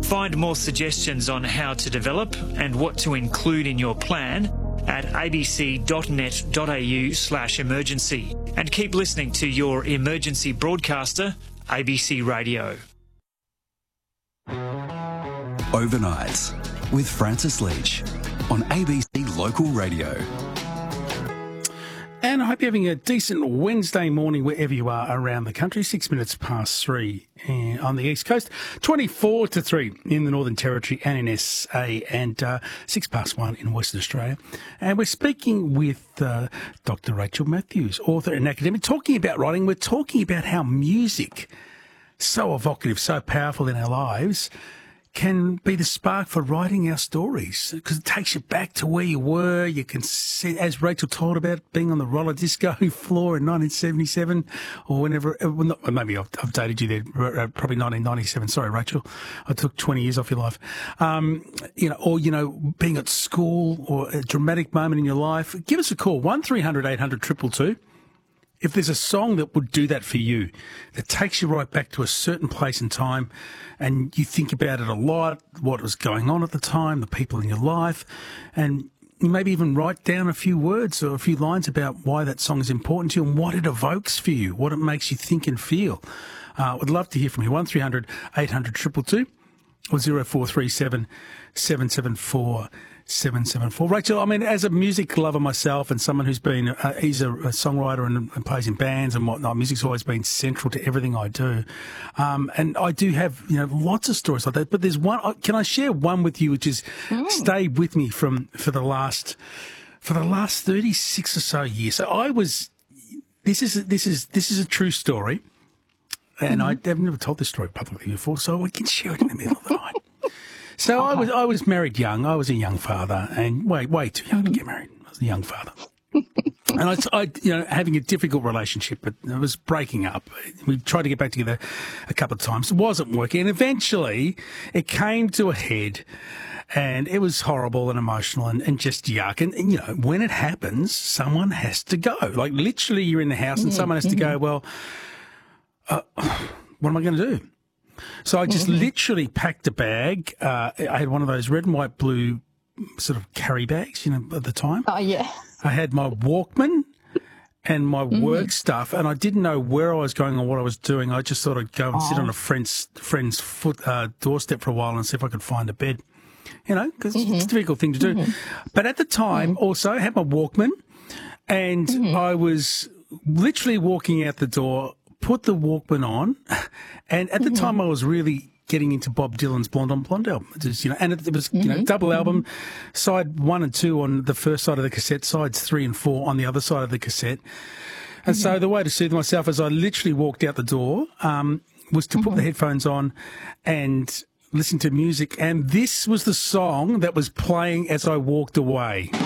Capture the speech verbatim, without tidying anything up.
Find more suggestions on how to develop and what to include in your plan at abc.net.au slash emergency. And keep listening to your emergency broadcaster, A B C Radio. Overnights with Francis Leach on A B C Local Radio. And I hope you're having a decent Wednesday morning wherever you are around the country. Six minutes past three on the East Coast, twenty-four to three in the Northern Territory and in S A, and uh, six past one in Western Australia. And we're speaking with uh, Doctor Rachel Matthews, author and academic, talking about writing. We're talking about how music, so evocative, so powerful in our lives, can be the spark for writing our stories, because it takes you back to where you were. You can see, as Rachel told about being on the roller disco floor in nineteen seventy-seven, or whenever, well, not, maybe I've, I've dated you there, probably nineteen ninety-seven. Sorry, Rachel, I took twenty years off your life. Um, you know, or, you know, being at school or a dramatic moment in your life. Give us a call, one three hundred eight hundred two two two. If there's a song that would do that for you, that takes you right back to a certain place in time, and you think about it a lot, what was going on at the time, the people in your life, and you maybe even write down a few words or a few lines about why that song is important to you and what it evokes for you, what it makes you think and feel. I uh, would love to hear from you. one three hundred eight hundred two two two or zero four three seven seven seven four seven seven four. Rachel, I mean, as a music lover myself and someone who's been, uh, he's a, a songwriter and, and plays in bands and whatnot, music's always been central to everything I do. Um, and I do have, you know, lots of stories like that, but there's one, can I share one with you, which is mm. stayed with me from, for the last, for the last thirty-six or so years. So I was, this is, this is, this is a true story. And mm-hmm. I've never told this story publicly before, so we can share it in the middle of the night. So okay. I was I was married young. I was a young father, and way way too young to get married. I was a young father, and I, I, you know, having a difficult relationship. But it was breaking up. We tried to get back together a couple of times. It wasn't working, and eventually it came to a head, and it was horrible and emotional and, and just yuck. And, and you know, when it happens, someone has to go. Like literally, you're in the house, and mm-hmm. someone has to go. Well, uh, what am I going to do? So I just mm-hmm. literally packed a bag. Uh, I had one of those red and white blue sort of carry bags, you know, at the time. Oh, yeah. I had my Walkman and my mm-hmm. work stuff, and I didn't know where I was going or what I was doing. I just thought I'd go and oh. sit on a friend's friend's foot uh, doorstep for a while and see if I could find a bed, you know, because mm-hmm. it's a difficult thing to do. Mm-hmm. But at the time, mm-hmm. also, I had my Walkman, and mm-hmm. I was literally walking out the door, put the Walkman on, and at the mm-hmm. time I was really getting into Bob Dylan's Blonde on Blonde album. It was, you know, and it, it was, mm-hmm. you know, double album, mm-hmm. side one and two on the first side of the cassette, sides three and four on the other side of the cassette. And mm-hmm. so the way to soothe myself as I literally walked out the door um, was to mm-hmm. put the headphones on and listen to music. And this was the song that was playing as I walked away.